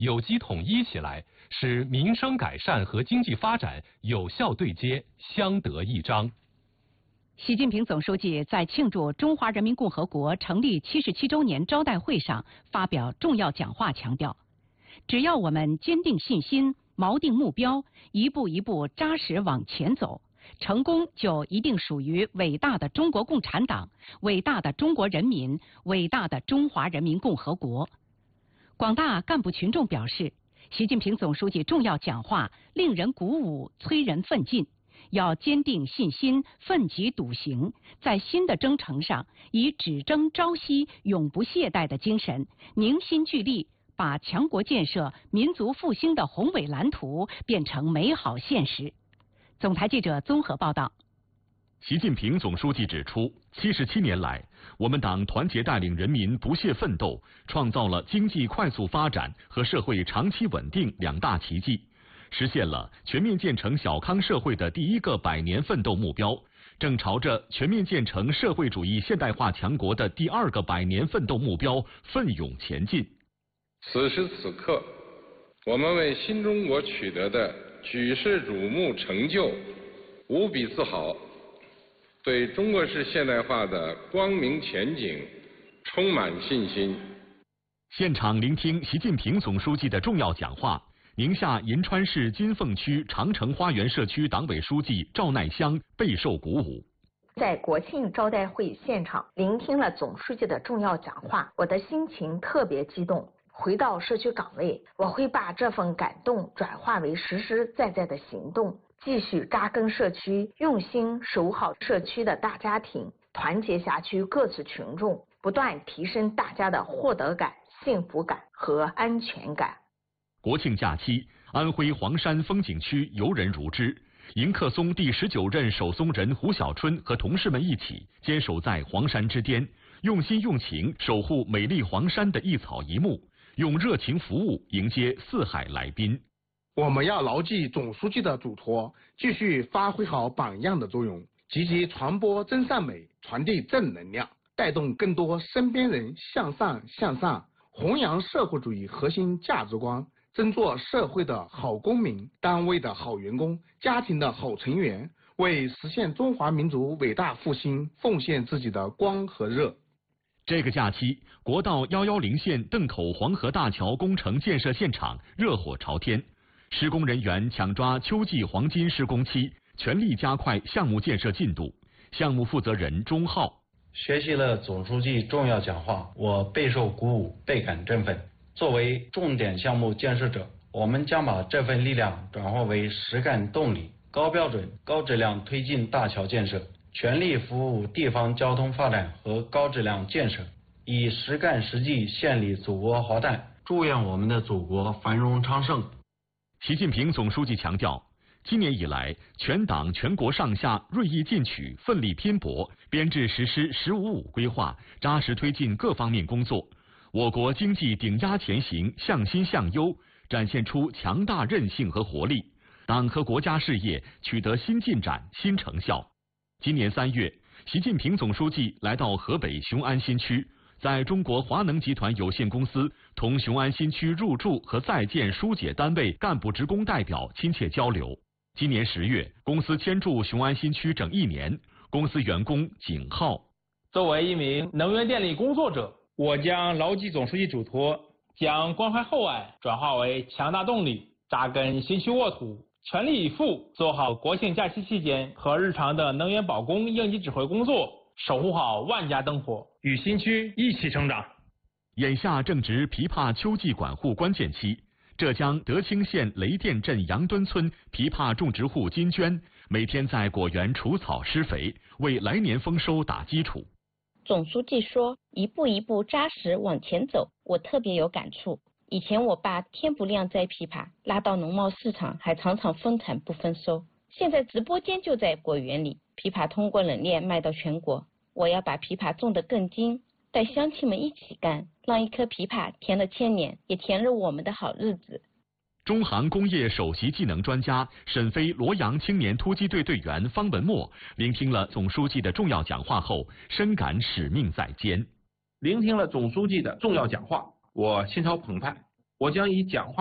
有机统一起来，使民生改善和经济发展有效对接，相得益彰。 习近平总书记在庆祝中华人民共和国成立77周年招待会上发表重要讲话，强调，只要我们坚定信心，锚定目标，一步一步扎实往前走，成功就一定属于伟大的中国共产党、伟大的中国人民、伟大的中华人民共和国。广大干部群众表示，习近平总书记重要讲话令人鼓舞，催人奋进。要坚定信心，奋楫笃行，在新的征程上，以只争朝夕、永不懈怠的精神，凝心聚力，把强国建设、民族复兴的宏伟蓝图变成美好现实。总台记者综合报道。 习近平总书记指出，77年来，我们党团结带领人民不懈奋斗，创造了经济快速发展和社会长期稳定两大奇迹。实现了全面建成小康社会的第一个100年奋斗目标，正朝着全面建成社会主义现代化强国的第2个100年奋斗目标奋勇前进。 此时此刻，我们为新中国取得的举世瞩目成就无比自豪，对中国式现代化的光明前景充满信心。 现场聆听习近平总书记的重要讲话，宁夏银川市金凤区长城花园社区党委书记赵乃香备受鼓舞。 在国庆招待会现场聆听了总书记的重要讲话，我的心情特别激动。回到社区岗位，我会把这份感动转化为实实在在的行动，继续扎根社区，用心守好社区的大家庭，团结辖区各级群众，不断提升大家的获得感、幸福感和安全感。 国庆假期，安徽黄山风景区游人如织。迎客松第19任守松人胡小春和同事们一起坚守在黄山之巅，用心用情守护美丽黄山的一草一木，用热情服务迎接四海来宾。 我们要牢记总书记的嘱托，继续发挥好榜样的作用，积极传播真善美，传递正能量，带动更多身边人向上，弘扬社会主义核心价值观，真做社会的好公民，单位的好员工，家庭的好成员，为实现中华民族伟大复兴奉献自己的光和热。 这个假期，国道110线邓口黄河大桥工程建设现场热火朝天，施工人员抢抓秋季黄金施工期，全力加快项目建设进度。项目负责人钟浩： 学习了总书记重要讲话，我备受鼓舞，倍感振奋。作为重点项目建设者，我们将把这份力量转化为实干动力，高标准、高质量推进大桥建设，全力服务地方交通发展和高质量建设，以实干实际献礼祖国豪诞，祝愿我们的祖国繁荣昌盛。 习近平总书记强调，今年以来，全党全国上下锐意进取，奋力拼搏，编制实施“15+5”规划，扎实推进各方面工作。我国经济顶压前行，向新向优，展现出强大韧性和活力，党和国家事业取得新进展、新成效。今年3月，习近平总书记来到河北雄安新区，在中国华能集团有限公司同雄安新区入驻和在建疏解单位干部职工代表亲切交流。今年10月，公司迁驻雄安新区整1年，公司员工景浩： 作为一名能源电力工作者，我将牢记总书记嘱托，将关怀厚爱转化为强大动力，扎根新区沃土，全力以赴做好国庆假期期间和日常的能源保供应急指挥工作，守护好万家灯火，与新区一起成长。 眼下正值枇杷秋季管护关键期，浙江德清县雷店镇杨墩村枇杷种植户金娟每天在果园除草施肥，为来年丰收打基础。 总书记说一步一步扎实往前走，我特别有感触。以前我爸天不亮摘枇杷，拉到农贸市场还常常分产不分收。现在直播间就在果园里，枇杷通过冷链卖到全国。我要把枇杷种得更精，带乡亲们一起干，让一颗枇杷甜了1000年，也甜了我们的好日子。 中航工业首席技能专家、沈飞罗阳青年突击队队员方文墨聆听了总书记的重要讲话后，深感使命在肩。 聆听了总书记的重要讲话，我心潮澎湃。 我将以讲话